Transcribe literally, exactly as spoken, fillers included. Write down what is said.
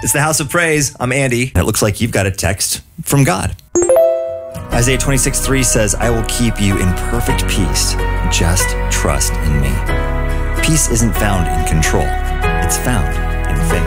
It's the House of Praise. I'm Andy. And it looks like you've got a text from God. Isaiah twenty-six three says, I will keep you in perfect peace. Just trust in me. Peace isn't found in control. It's found in faith.